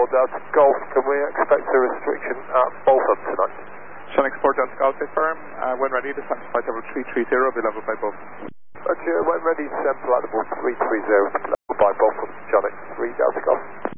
Delta Golf, can we expect a restriction at Bolton tonight? Shannon 4 Delta Golf, firm. When ready, descend to flight level 330, be level by Bolton. Roger, when ready, descend flight level 330 to be level by Bolton. Shannon 3 Delta Golf.